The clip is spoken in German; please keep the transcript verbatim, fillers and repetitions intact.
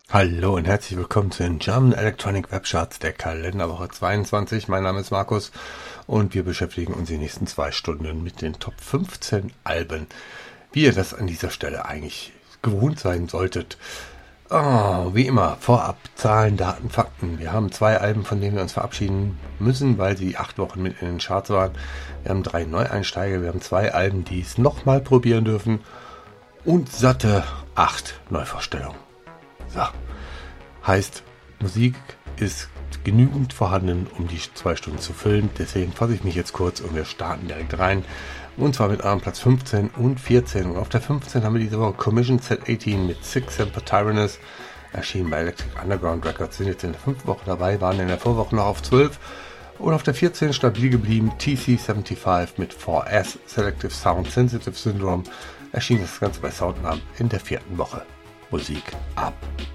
Hallo und herzlich willkommen zu den German Electronic Webcharts der Kalenderwoche zweiundzwanzig. Mein Name ist Markus und wir beschäftigen uns die nächsten zwei Stunden mit den Top fünfzehn Alben, wie ihr das an dieser Stelle eigentlich gewohnt sein solltet. Oh, wie immer, vorab Zahlen, Daten, Fakten. Wir haben zwei Alben, von denen wir uns verabschieden müssen, weil sie acht Wochen mit in den Charts waren. Wir haben drei Neueinsteiger, wir haben zwei Alben, die es nochmal probieren dürfen und satte acht Neuvorstellungen. So. Heißt, Musik ist genügend vorhanden, um die zwei Stunden zu füllen. Deswegen fasse ich mich jetzt kurz und wir starten direkt rein. Und zwar mit einem Platz fünfzehn und vierzehn. Und auf der fünfzehn haben wir diese Woche Commission Z achtzehn mit Six Semper Tyrannis. Erschienen bei Electric Underground Records. Sind jetzt in der fünften Woche dabei, waren in der Vorwoche noch auf zwölf. Und auf der vierzehn stabil geblieben T C fünfundsiebzig mit vier S Selective Sound Sensitive Syndrome. Erschien das Ganze bei Soundnam in der vierten Woche. Musik ab.